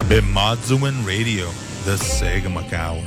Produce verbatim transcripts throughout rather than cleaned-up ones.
Bimodzuin Radio, the Sagamuk Hour.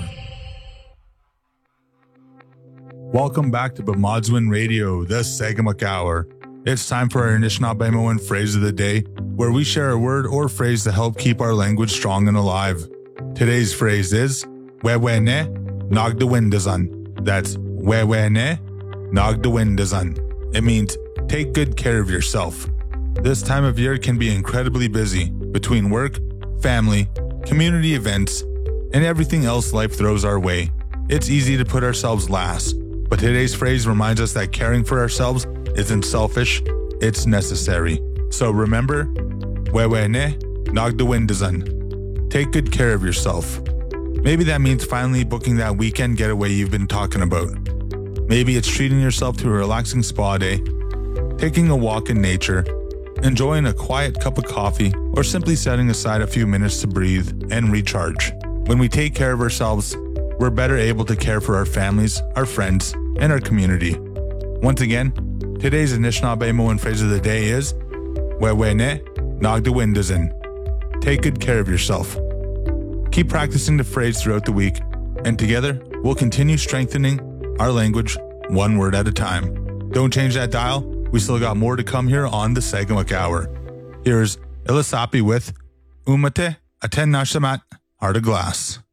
Welcome back to Bimodzuin Radio, the Sagamuk Hour. It's time for our Anishinaabemowin phrase of the day, where we share a word or phrase to help keep our language strong and alive. Today's phrase is Wewene Nagdawindazan. That's Wewene Nagdawindazan. It means take good care of yourself. This time of year can be incredibly busy between work, family, community events, and everything else life throws our way. It's easy to put ourselves last, but today's phrase reminds us that caring for ourselves isn't selfish, it's necessary. So remember, Wewene Nagdawindazan. Take good care of yourself. Maybe that means finally booking that weekend getaway you've been talking about. Maybe it's treating yourself to a relaxing spa day, taking a walk in nature, enjoying a quiet cup of coffee, or simply setting aside a few minutes to breathe and recharge. When we take care of ourselves, we're better able to care for our families, our friends, and our community. Once again, today's Anishinaabemowin phrase of the day is Wewene Nagdawindazan. Take good care of yourself. Keep practicing the phrase throughout the week, and together we'll continue strengthening our language one word at a time. Don't change that dial. We still got more to come here on the Sagamuk Hour. Here's Ilasapi with Umate Aten Nashamat Heart of Glass.